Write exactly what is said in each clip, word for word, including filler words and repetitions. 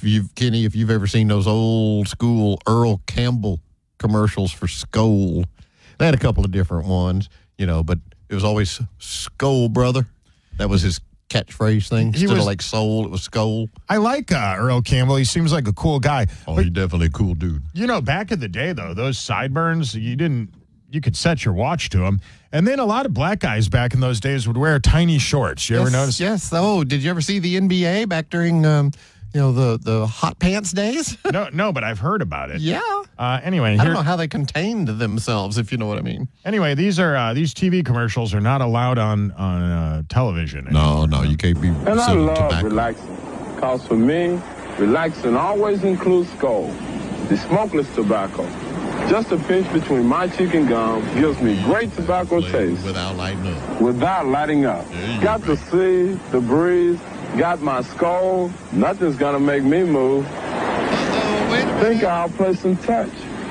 you've, Kenny, if you've ever seen those old school Earl Campbell commercials for Skoal, they had a couple of different ones, you know, but it was always Skoal, brother. That was his catchphrase thing. He Instead was, of like soul, it was Skoal. I like uh, Earl Campbell. He seems like a cool guy. Oh, but, he's definitely a cool dude. You know, back in the day, though, those sideburns, you didn't, you could set your watch to them. And then a lot of black guys back in those days would wear tiny shorts. You yes, ever notice? Yes. Oh, did you ever see the N B A back during, um, you know, the, the hot pants days? no, no, but I've heard about it. Yeah. Uh, anyway, I here, don't know how they contained themselves, if you know what I mean. Anyway, these are uh, these T V commercials are not allowed on on uh, television anymore. No, no, you can't be. And I love tobacco. relaxing, because for me, relaxing always includes Skoal, the smokeless tobacco. Just a pinch between my cheek and gum gives me great tobacco taste. Without lighting up. Without lighting up. Got the sea, the breeze, got my Skoal. Nothing's gonna make me move. Uh-oh, wait a minute. Think I'll play some touch.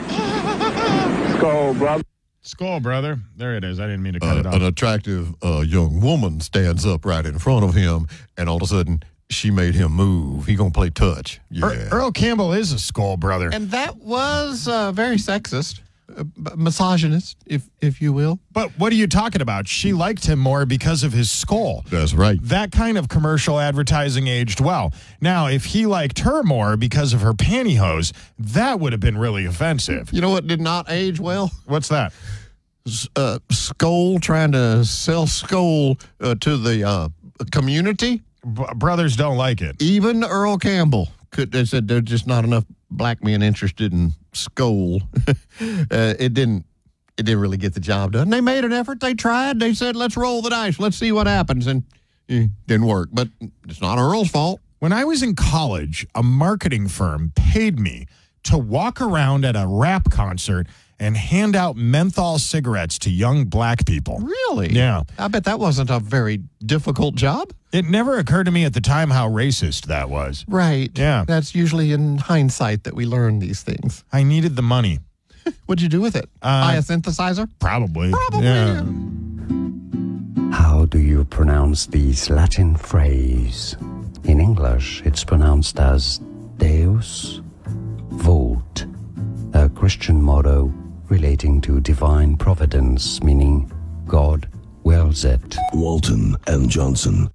Skoal, brother. Skoal, brother. There it is. I didn't mean to cut Uh, it off. an attractive uh, young woman stands up right in front of him, and all of a sudden, she made him move. He gonna play touch. Yeah. Er- Earl Campbell is a Skoal, brother. And that was uh, very sexist, uh, misogynist, if if you will. But what are you talking about? She liked him more because of his skull. That's right. That kind of commercial advertising aged well. Now, if he liked her more because of her pantyhose, that would have been really offensive. You know what did not age well? What's that? Uh, Skoal trying to sell Skoal uh, to the uh, community. B- brothers don't like it. Even Earl Campbell could. They said there's just not enough black men interested in Skoal. uh, it didn't. It didn't really get the job done. They made an effort. They tried. They said, "Let's roll the dice. Let's see what happens." And it didn't work. But it's not Earl's fault. When I was in college, a marketing firm paid me to walk around at a rap concert and hand out menthol cigarettes to young black people. Really? Yeah. I bet that wasn't a very difficult job. It never occurred to me at the time how racist that was. Right. Yeah. That's usually in hindsight that we learn these things. I needed the money. What'd you do with it? Uh, Buy a synthesizer? Probably. Probably. Yeah. How do you pronounce this Latin phrase? In English, it's pronounced as Deus Vult, a Christian motto relating to divine providence, meaning God wills it. Walton and Johnson.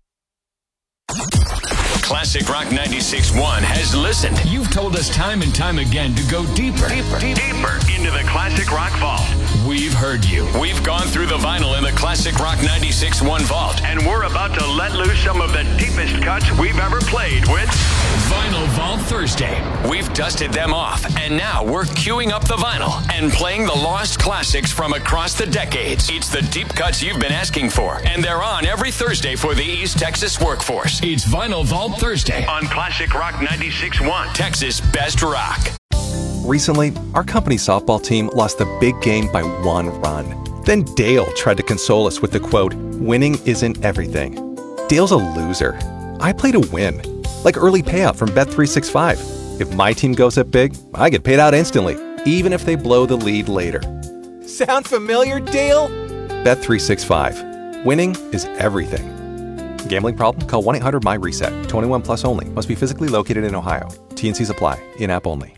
Classic Rock ninety-six point one has listened. You've told us time and time again to go deeper, deeper, deeper into the Classic Rock Vault. We've heard you. We've gone through the vinyl in the Classic Rock ninety-six point one Vault, and we're about to let loose some of the deepest cuts we've ever played with Vinyl Vault Thursday. We've dusted them off, and now we're queuing up the vinyl and playing the lost classics from across the decades. It's the deep cuts you've been asking for, and they're on every Thursday for the East Texas workforce. It's Vinyl Vault Thursday on Classic Rock ninety-six point one, Texas Best Rock. Recently, our company softball team lost the big game by one run. Then Dale tried to console us with the quote, "Winning isn't everything." Dale's a loser. I play to win, like early payout from Bet three sixty-five. If my team goes up big, I get paid out instantly, even if they blow the lead later. Sound familiar, Dale? Bet three sixty-five. Winning is everything. Gambling problem? Call one eight hundred M Y RESET. twenty-one plus only. Must be physically located in Ohio. T and C's apply. In-app only.